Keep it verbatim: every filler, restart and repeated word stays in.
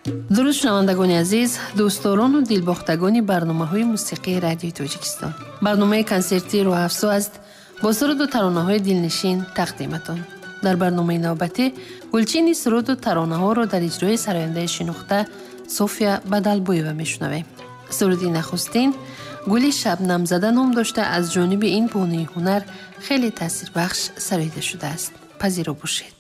дуруст шунавандагони азиз, дӯстдорону дилбохтагони барномаҳои мусиқии радиои Тоҷикистон. барномаи консерти рӯҳафзо аст бо суруду таронаҳои дилнишин тақдиматон. дар барномаи навбатӣ гулчини суруду таронаҳоро дар иҷрои сарояндаи шинохта София Бадалбоева мешунавем. суруди нахустин гули шабнамзада ном дошта аз ҷониби ин бонуи ҳунар хеле таъсирбахш сароида шудааст. пазиро бошед.